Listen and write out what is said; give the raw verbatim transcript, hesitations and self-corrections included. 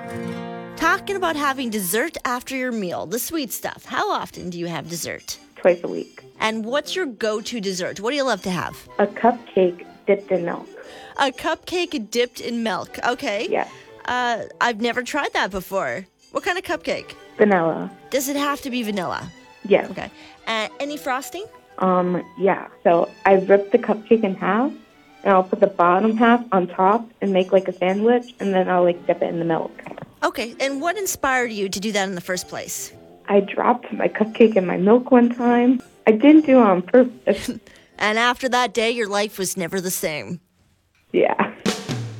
Talking about having dessert after your meal, the sweet stuff. How often do you have dessert? Twice a week. And what's your go-to dessert? What do you love to have? A cupcake dipped in milk. A cupcake dipped in milk. Okay. Yes. Uh, I've never tried that before. What kind of cupcake? Vanilla. Does it have to be vanilla? Yes. Okay. Uh, any frosting? Um, yeah. So I rip the cupcake in half, and I'll put the bottom half on top and make like a sandwich, and then I'll like dip it in the milk. Okay. And what inspired you to do that in the first place? I dropped my cupcake in my milk one time. I didn't do it on purpose. And after that day, your life was never the same. Yeah.